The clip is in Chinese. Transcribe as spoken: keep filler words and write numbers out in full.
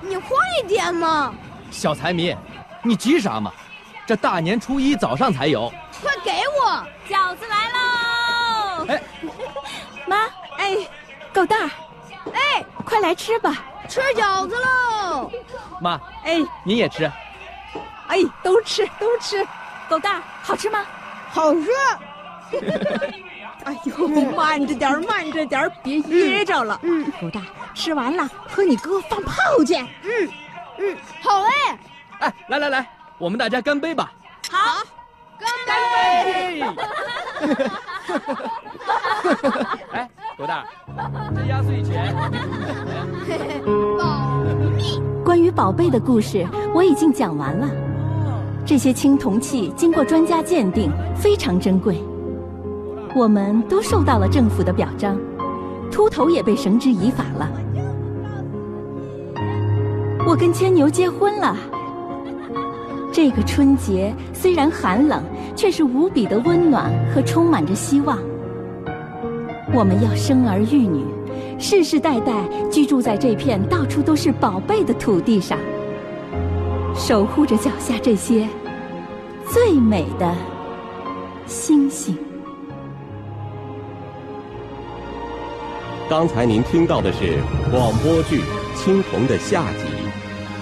你快点嘛！ 小财迷，你急啥嘛？这大年初一早上才有。 快给我！ 饺子来喽！ 哎， 妈， 哎，狗蛋儿， 哎， 快来吃吧！ 吃饺子喽！ 妈， 哎， 您也吃。 哎，都吃都吃。 狗蛋儿，好吃吗？ 好吃。 哎呦，慢着点慢着点别噎着了。嗯，狗蛋，吃完了和你哥放炮去。 嗯嗯，好嘞。 哎，来来来，我们大家干杯吧！ 好， 干杯！哎，狗蛋，这压岁钱。 保密。 关于宝贝的故事我已经讲完了。这些青铜器经过专家鉴定，非常珍贵。我们都受到了政府的表彰，秃头也被绳之以法了。我跟牵牛结婚了。这个春节虽然寒冷，却是无比的温暖和充满着希望。我们要生儿育女，世世代代居住在这片到处都是宝贝的土地上，守护着脚下这些最美的星星。 刚才您听到的是广播剧《青铜的夏季》